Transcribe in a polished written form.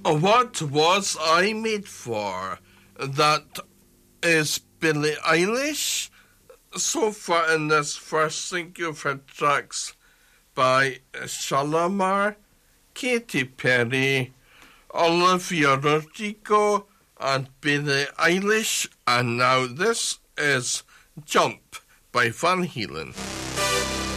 What Was I Made For? That is Billie Eilish. So far in this first sync, you've heard tracks by Shalamar, Katy Perry, Olivia Rodrigo, and Billie Eilish. And now this is Jump by Van Halen.